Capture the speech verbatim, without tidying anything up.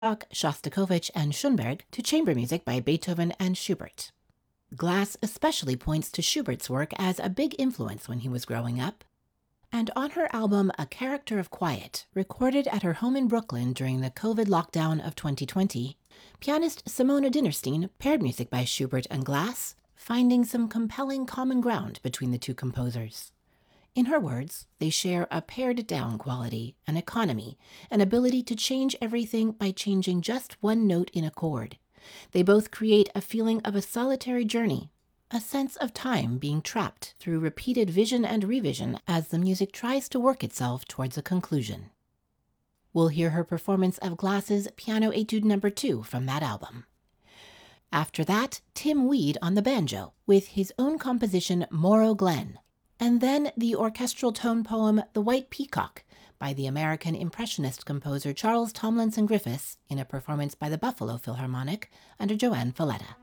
Bach, Shostakovich, and Schoenberg to chamber music by Beethoven and Schubert. Glass especially points to Schubert's work as a big influence when he was growing up. And on her album A Character of Quiet, recorded at her home in Brooklyn during the COVID lockdown of twenty twenty, pianist Simona Dinnerstein paired music by Schubert and Glass, finding some compelling common ground between the two composers. In her words, they share a pared-down quality, an economy, an ability to change everything by changing just one note in a chord. They both create a feeling of a solitary journey, a sense of time being trapped through repeated vision and revision as the music tries to work itself towards a conclusion. We'll hear her performance of Glass's Piano Etude Number two from that album. After that, Tim Weed on the banjo with his own composition Morro Glen, and then the orchestral tone poem The White Peacock by the American Impressionist composer Charles Tomlinson Griffiths in a performance by the Buffalo Philharmonic under Joanne Falletta.